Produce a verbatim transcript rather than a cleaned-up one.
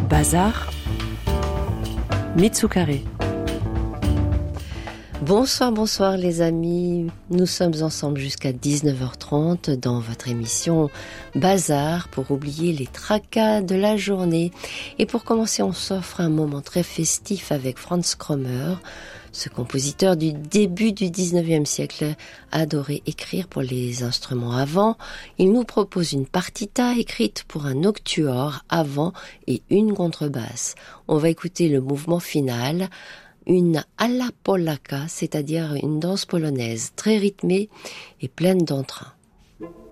Bazar, Mitsukare. Bonsoir, bonsoir les amis. Nous sommes ensemble jusqu'à dix-neuf heures trente dans votre émission Bazar pour oublier les tracas de la journée. Et pour commencer, on s'offre un moment très festif avec Franz Krommer, ce compositeur du début du dix-neuvième siècle adorait écrire pour les instruments avant. Il nous propose une partita écrite pour un octuor avant et une contrebasse. On va écouter le mouvement final, une alla polacca, c'est-à-dire une danse polonaise très rythmée et pleine d'entrain.